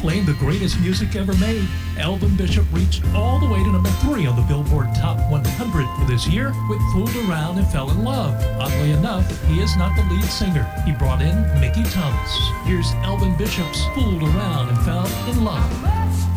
playing the greatest music ever made. Elvin Bishop reached all the way to number 3 on the Billboard Top 100 for this year with Fooled Around and Fell in Love. Oddly enough, he is not the lead singer. He brought in Mickey Thomas. Here's Elvin Bishop's Fooled Around and Fell in Love.